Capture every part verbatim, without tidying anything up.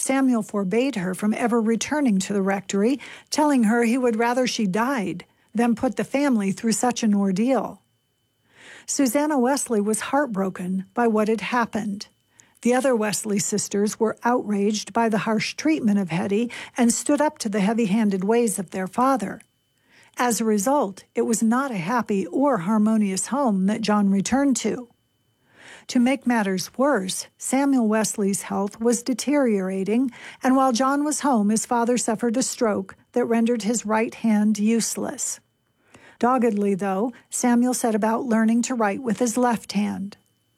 Samuel forbade her from ever returning to the rectory, telling her he would rather she died than put the family through such an ordeal. Susanna Wesley was heartbroken by what had happened. The other Wesley sisters were outraged by the harsh treatment of Hetty and stood up to the heavy-handed ways of their father. As a result, it was not a happy or harmonious home that John returned to. To make matters worse, Samuel Wesley's health was deteriorating, and while John was home, his father suffered a stroke that rendered his right hand useless. Doggedly, though, Samuel set about learning to write with his left hand.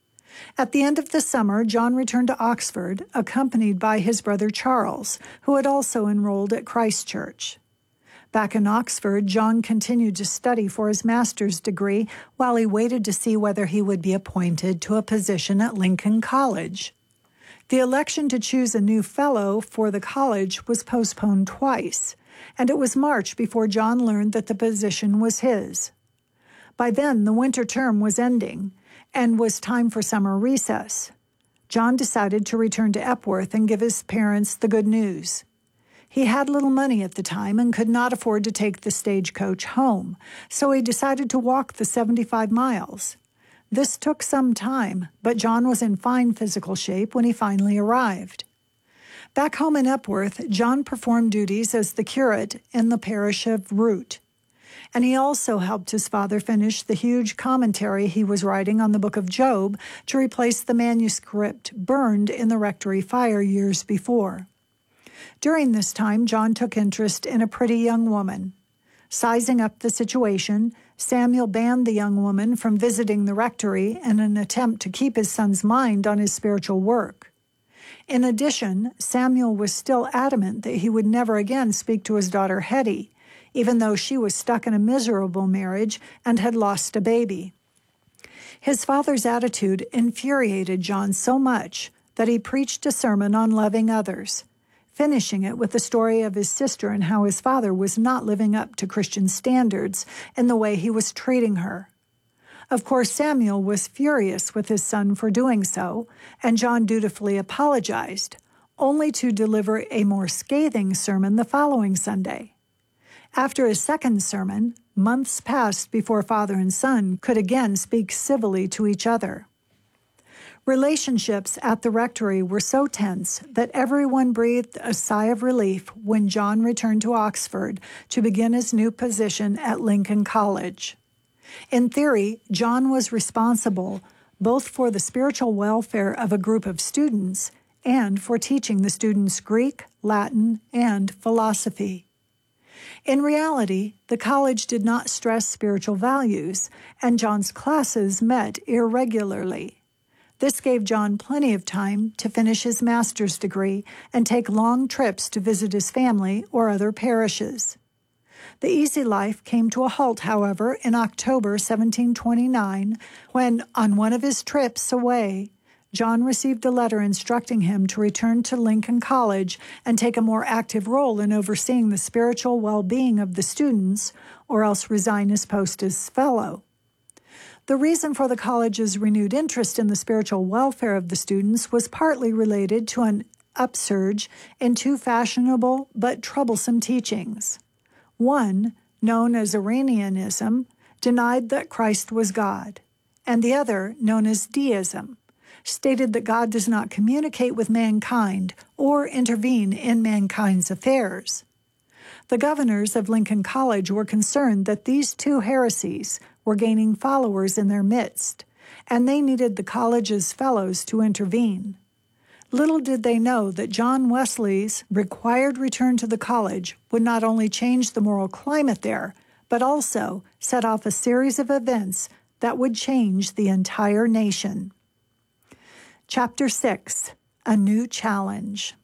At the end of the summer, John returned to Oxford, accompanied by his brother Charles, who had also enrolled at Christ Church. Back in Oxford, John continued to study for his master's degree while he waited to see whether he would be appointed to a position at Lincoln College. The election to choose a new fellow for the college was postponed twice, and it was March before John learned that the position was his. By then, the winter term was ending, and was time for summer recess. John decided to return to Epworth and give his parents the good news. He had little money at the time and could not afford to take the stagecoach home, so he decided to walk the seventy-five miles. This took some time, but John was in fine physical shape when he finally arrived. Back home in Epworth, John performed duties as the curate in the parish of Root, and he also helped his father finish the huge commentary he was writing on the book of Job to replace the manuscript burned in the rectory fire years before. During this time, John took interest in a pretty young woman. Sizing up the situation, Samuel banned the young woman from visiting the rectory in an attempt to keep his son's mind on his spiritual work. In addition, Samuel was still adamant that he would never again speak to his daughter Hetty, even though she was stuck in a miserable marriage and had lost a baby. His father's attitude infuriated John so much that he preached a sermon on loving others, finishing it with the story of his sister and how his father was not living up to Christian standards in the way he was treating her. Of course, Samuel was furious with his son for doing so, and John dutifully apologized, only to deliver a more scathing sermon the following Sunday. After his second sermon, months passed before father and son could again speak civilly to each other. Relationships at the rectory were so tense that everyone breathed a sigh of relief when John returned to Oxford to begin his new position at Lincoln College. In theory, John was responsible both for the spiritual welfare of a group of students and for teaching the students Greek, Latin, and philosophy. In reality, the college did not stress spiritual values, and John's classes met irregularly. This gave John plenty of time to finish his master's degree and take long trips to visit his family or other parishes. The easy life came to a halt, however, in October seventeen twenty-nine, when, on one of his trips away, John received a letter instructing him to return to Lincoln College and take a more active role in overseeing the spiritual well-being of the students, or else resign his post as fellow. The reason for the college's renewed interest in the spiritual welfare of the students was partly related to an upsurge in two fashionable but troublesome teachings. One, known as Arianism, denied that Christ was God, and the other, known as Deism, stated that God does not communicate with mankind or intervene in mankind's affairs. The governors of Lincoln College were concerned that these two heresies were gaining followers in their midst, and they needed the college's fellows to intervene. Little did they know that John Wesley's required return to the college would not only change the moral climate there, but also set off a series of events that would change the entire nation. Chapter six, A New Challenge.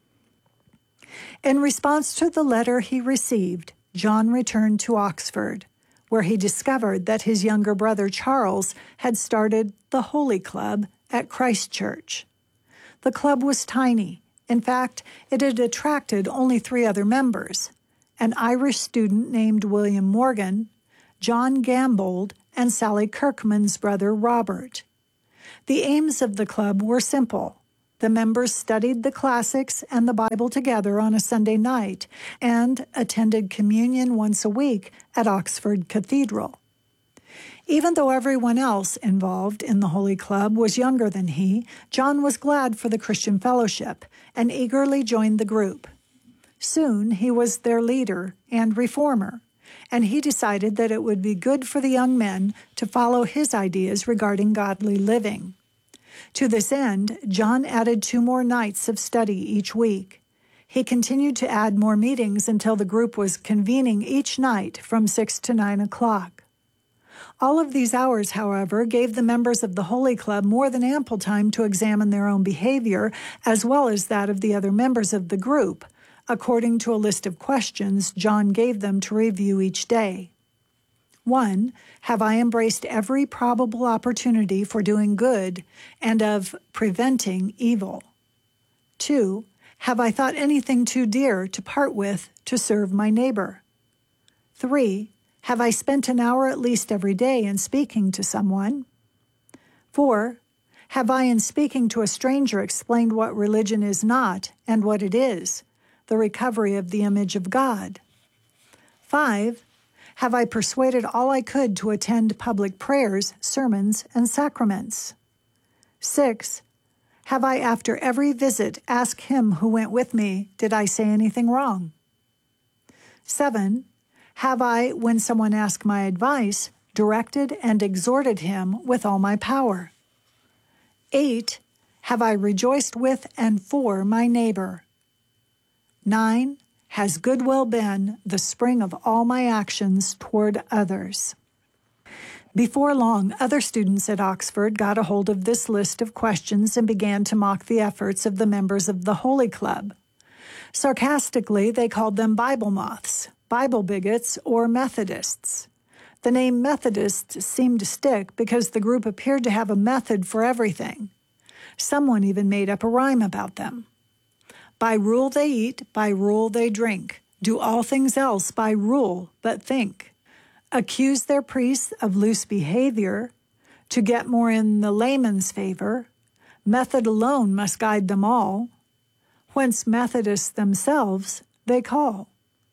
In response to the letter he received, John returned to Oxford, where he discovered that his younger brother Charles had started the Holy Club at Christ Church. The club was tiny. In fact, it had attracted only three other members: an Irish student named William Morgan, John Gambold, and Sally Kirkman's brother Robert. The aims of the club were simple: The members studied the classics and the Bible together on a Sunday night and attended communion once a week at Oxford Cathedral. Even though everyone else involved in the Holy Club was younger than he, John was glad for the Christian fellowship and eagerly joined the group. Soon he was their leader and reformer, and he decided that it would be good for the young men to follow his ideas regarding godly living. To this end, John added two more nights of study each week. He continued to add more meetings until the group was convening each night from six to nine o'clock. All of these hours, however, gave the members of the Holy Club more than ample time to examine their own behavior as well as that of the other members of the group, according to a list of questions John gave them to review each day. One, have I embraced every probable opportunity for doing good and of preventing evil? Two, have I thought anything too dear to part with to serve my neighbor? Three, have I spent an hour at least every day in speaking to someone? Four, have I in speaking to a stranger explained what religion is not and what it is, the recovery of the image of God? Five, have I persuaded all I could to attend public prayers, sermons, and sacraments? Six, have I after every visit asked him who went with me, did I say anything wrong? Seven, have I, when someone asked my advice, directed and exhorted him with all my power? Eight, have I rejoiced with and for my neighbor? Nine, has goodwill been the spring of all my actions toward others? Before long, other students at Oxford got a hold of this list of questions and began to mock the efforts of the members of the Holy Club. Sarcastically, they called them Bible moths, Bible bigots, or Methodists. The name Methodist seemed to stick because the group appeared to have a method for everything. Someone even made up a rhyme about them. By rule they eat, by rule they drink. Do all things else by rule but think. Accuse their priests of loose behavior. To get more in the layman's favor, method alone must guide them all. Whence Methodists themselves they call.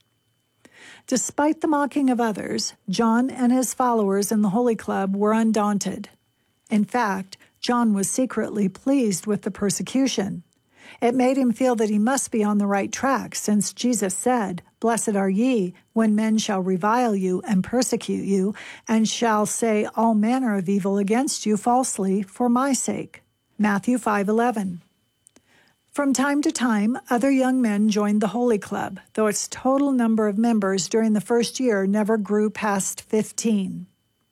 Despite the mocking of others, John and his followers in the Holy Club were undaunted. In fact, John was secretly pleased with the persecution. It made him feel that he must be on the right track, since Jesus said, "Blessed are ye, when men shall revile you and persecute you, and shall say all manner of evil against you falsely for my sake." Matthew five eleven. From time to time, other young men joined the Holy Club, though its total number of members during the first year never grew past fifteen.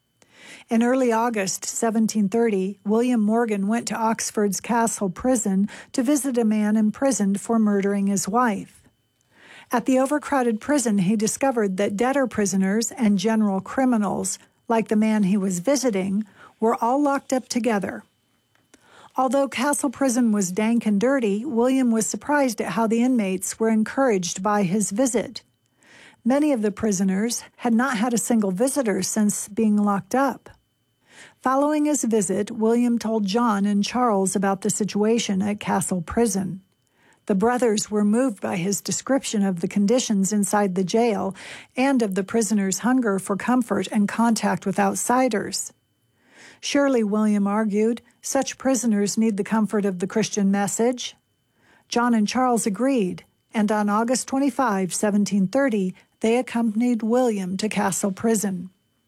In early August seventeen thirty, William Morgan went to Oxford's Castle Prison to visit a man imprisoned for murdering his wife. At the overcrowded prison, he discovered that debtor prisoners and general criminals, like the man he was visiting, were all locked up together. Although Castle Prison was dank and dirty, William was surprised at how the inmates were encouraged by his visit. Many of the prisoners had not had a single visitor since being locked up. Following his visit, William told John and Charles about the situation at Castle Prison. The brothers were moved by his description of the conditions inside the jail and of the prisoners' hunger for comfort and contact with outsiders. Surely, William argued, such prisoners need the comfort of the Christian message. John and Charles agreed, and on August twenty-fifth, seventeen thirty, they accompanied William to Castle Prison.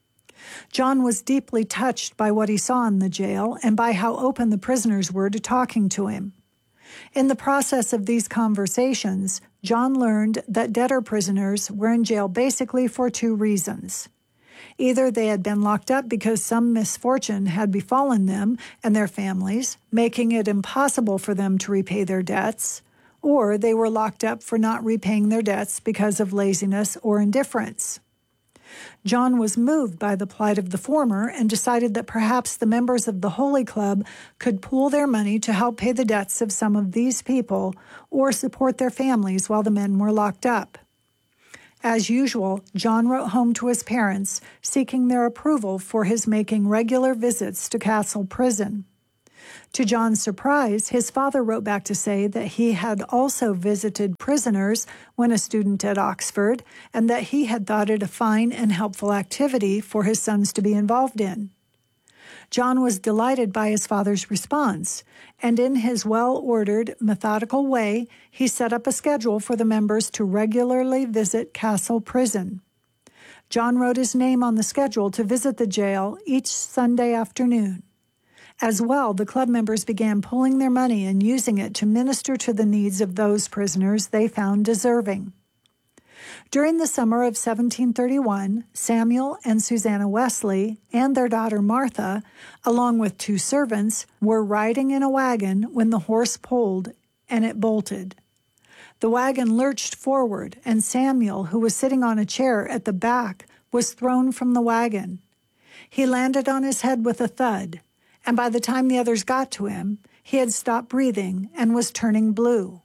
John was deeply touched by what he saw in the jail and by how open the prisoners were to talking to him. In the process of these conversations, John learned that debtor prisoners were in jail basically for two reasons. Either they had been locked up because some misfortune had befallen them and their families, making it impossible for them to repay their debts, or they were locked up for not repaying their debts because of laziness or indifference. John was moved by the plight of the former and decided that perhaps the members of the Holy Club could pool their money to help pay the debts of some of these people or support their families while the men were locked up. As usual, John wrote home to his parents, seeking their approval for his making regular visits to Castle Prison. To John's surprise, his father wrote back to say that he had also visited prisoners when a student at Oxford, and that he had thought it a fine and helpful activity for his sons to be involved in. John was delighted by his father's response, and in his well-ordered, methodical way, he set up a schedule for the members to regularly visit Castle Prison. John wrote his name on the schedule to visit the jail each Sunday afternoon. As well, the club members began pulling their money and using it to minister to the needs of those prisoners they found deserving. During the summer of seventeen thirty-one, Samuel and Susanna Wesley and their daughter Martha, along with two servants, were riding in a wagon when the horse pulled and it bolted. The wagon lurched forward, and Samuel, who was sitting on a chair at the back, was thrown from the wagon. He landed on his head with a thud, and by the time the others got to him, he had stopped breathing and was turning blue.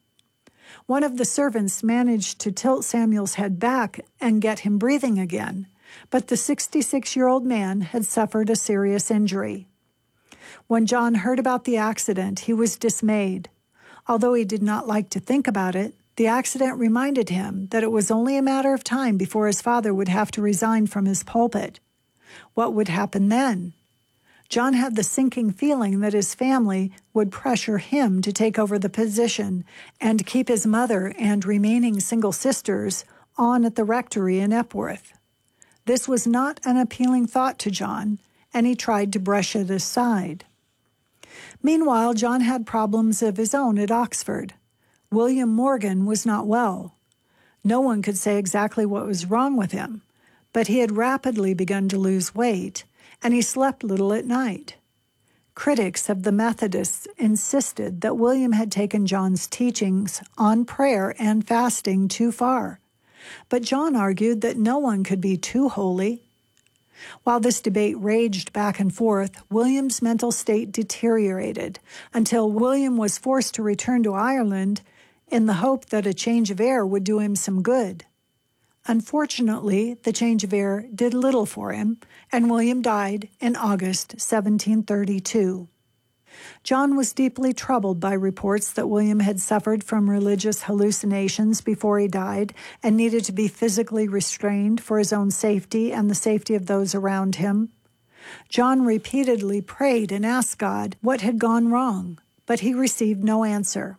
One of the servants managed to tilt Samuel's head back and get him breathing again, but the sixty-six-year-old man had suffered a serious injury. When John heard about the accident, he was dismayed. Although he did not like to think about it, the accident reminded him that it was only a matter of time before his father would have to resign from his pulpit. What would happen then? John had the sinking feeling that his family would pressure him to take over the position and keep his mother and remaining single sisters on at the rectory in Epworth. This was not an appealing thought to John, and he tried to brush it aside. Meanwhile, John had problems of his own at Oxford. William Morgan was not well. No one could say exactly what was wrong with him, but he had rapidly begun to lose weight, and he slept little at night. Critics of the Methodists insisted that William had taken John's teachings on prayer and fasting too far, but John argued that no one could be too holy. While this debate raged back and forth, William's mental state deteriorated until William was forced to return to Ireland in the hope that a change of air would do him some good. Unfortunately, the change of air did little for him, and William died in August seventeen thirty-two. John was deeply troubled by reports that William had suffered from religious hallucinations before he died and needed to be physically restrained for his own safety and the safety of those around him. John repeatedly prayed and asked God what had gone wrong, but he received no answer.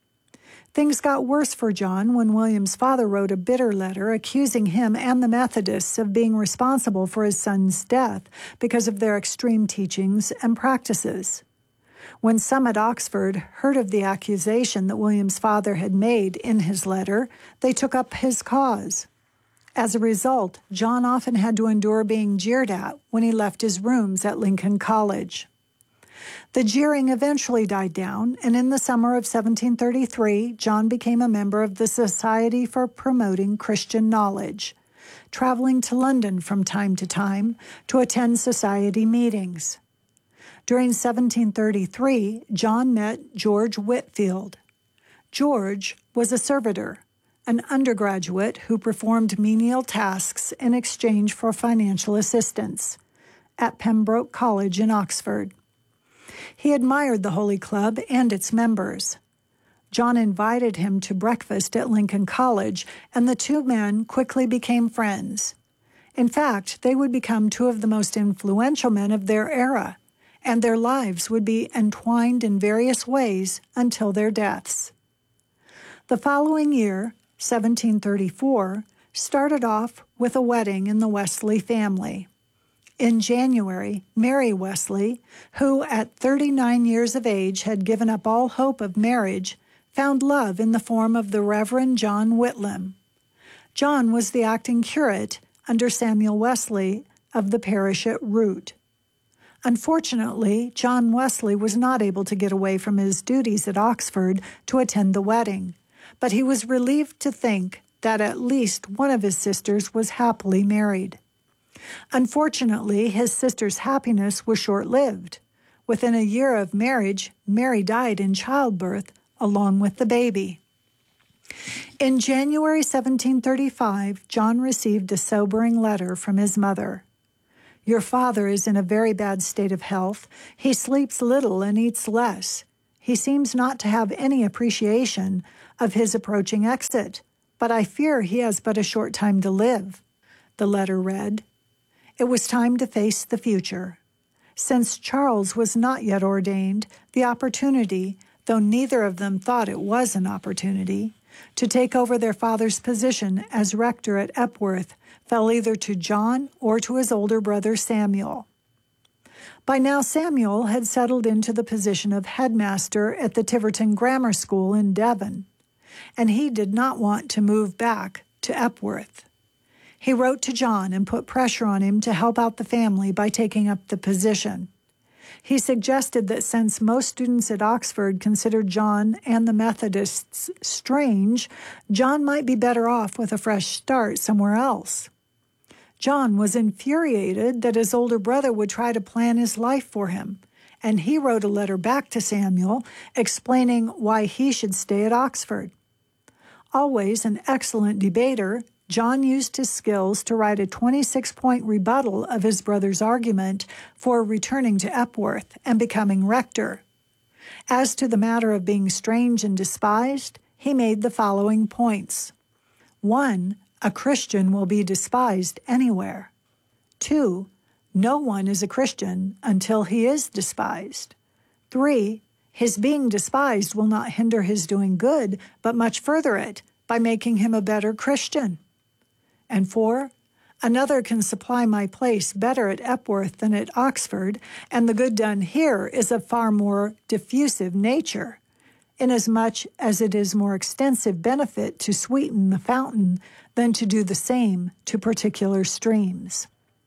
Things got worse for John when William's father wrote a bitter letter accusing him and the Methodists of being responsible for his son's death because of their extreme teachings and practices. When some at Oxford heard of the accusation that William's father had made in his letter, they took up his cause. As a result, John often had to endure being jeered at when he left his rooms at Lincoln College. The jeering eventually died down, and in the summer of seventeen thirty-three, John became a member of the Society for Promoting Christian Knowledge, traveling to London from time to time to attend society meetings. During seventeen thirty-three, John met George Whitefield. George was a servitor, an undergraduate who performed menial tasks in exchange for financial assistance at Pembroke College in Oxford. He admired the Holy Club and its members. John invited him to breakfast at Lincoln College, and the two men quickly became friends. In fact, they would become two of the most influential men of their era, and their lives would be entwined in various ways until their deaths. The following year, seventeen thirty-four, started off with a wedding in the Wesley family. In January, Mary Wesley, who at thirty-nine years of age had given up all hope of marriage, found love in the form of the Reverend John Whitlam. John was the acting curate under Samuel Wesley of the parish at Root. Unfortunately, John Wesley was not able to get away from his duties at Oxford to attend the wedding, but he was relieved to think that at least one of his sisters was happily married. Unfortunately, his sister's happiness was short-lived. Within a year of marriage, Mary died in childbirth along with the baby. In January seventeen thirty-five, John received a sobering letter from his mother. Your father is in a very bad state of health. He sleeps little and eats less. He seems not to have any appreciation of his approaching exit, but I fear he has but a short time to live," the letter read. It was time to face the future. Since Charles was not yet ordained, the opportunity, though neither of them thought it was an opportunity, to take over their father's position as rector at Epworth fell either to John or to his older brother Samuel. By now Samuel had settled into the position of headmaster at the Tiverton Grammar School in Devon, and he did not want to move back to Epworth. He wrote to John and put pressure on him to help out the family by taking up the position. He suggested that since most students at Oxford considered John and the Methodists strange, John might be better off with a fresh start somewhere else. John was infuriated that his older brother would try to plan his life for him, and he wrote a letter back to Samuel explaining why he should stay at Oxford. Always an excellent debater, John used his skills to write a twenty-six point rebuttal of his brother's argument for returning to Epworth and becoming rector. As to the matter of being strange and despised, he made the following points. One, a Christian will be despised anywhere. Two, no one is a Christian until he is despised. Three, his being despised will not hinder his doing good, but much further it by making him a better Christian. And four, another can supply my place better at Epworth than at Oxford, and the good done here is of far more diffusive nature, inasmuch as it is more extensive benefit to sweeten the fountain than to do the same to particular streams.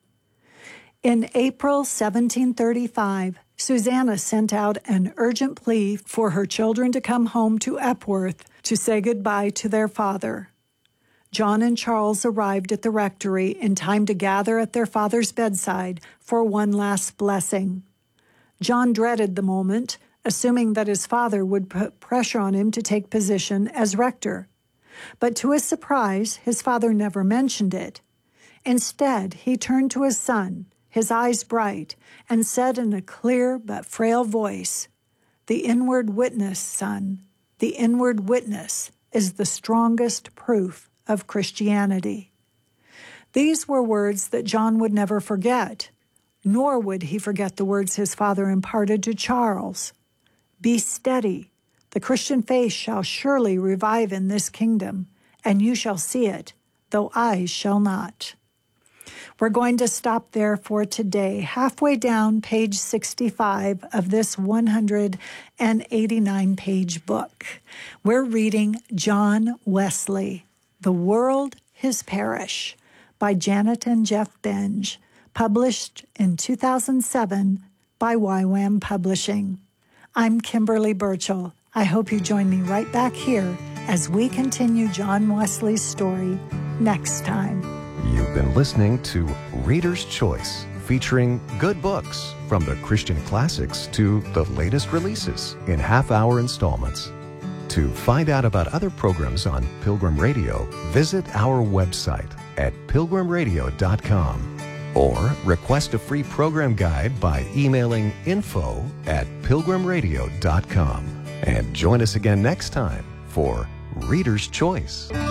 In April seventeen thirty-five, Susanna sent out an urgent plea for her children to come home to Epworth to say goodbye to their father. John and Charles arrived at the rectory in time to gather at their father's bedside for one last blessing. John dreaded the moment, assuming that his father would put pressure on him to take position as rector. But to his surprise, his father never mentioned it. Instead, he turned to his son, his eyes bright, and said in a clear but frail voice, "The inward witness, son, the inward witness is the strongest proof of Christianity." These were words that John would never forget, nor would he forget the words his father imparted to Charles. "Be steady. The Christian faith shall surely revive in this kingdom, and you shall see it, though I shall not." We're going to stop there for today, halfway down page sixty-five of this one hundred eighty-nine page book. We're reading John Wesley, The World, His Parish, by Janet and Jeff Benge, published in two thousand seven by Y WAM Publishing. I'm Kimberly Burchell. I hope you join me right back here as we continue John Wesley's story next time. You've been listening to Reader's Choice, featuring good books from the Christian classics to the latest releases in half-hour installments. To find out about other programs on Pilgrim Radio, visit our website at pilgrim radio dot com or request a free program guide by emailing info at pilgrim radio dot com. And join us again next time for Reader's Choice.